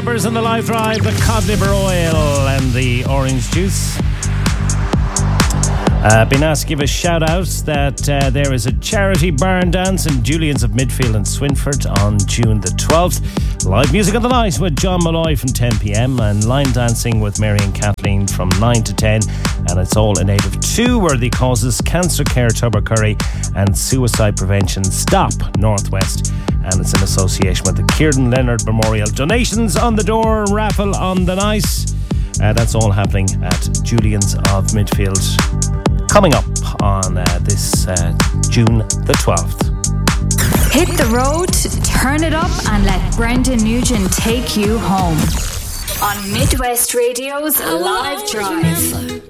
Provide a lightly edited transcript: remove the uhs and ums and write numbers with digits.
developers in the live drive, the cod liver oil and the orange juice. Been asked to give a shout out that there is a charity barn dance in Julian's of Midfield and Swinford on June the 12th. Live music on the night with John Malloy from 10 p.m. and line dancing with Mary and Kathleen from 9 to 10. And it's all in aid of two worthy causes: Cancer Care Tubbercurry and Suicide Prevention Stop Northwest. And it's in association with the Kieran Leonard Memorial. Donations on the door, raffle on the night. That's all happening at Julian's of Midfield, coming up on this June the 12th. Hit the road, turn it up, and let Brendan Nugent take you home on Midwest Radio's Live Drive.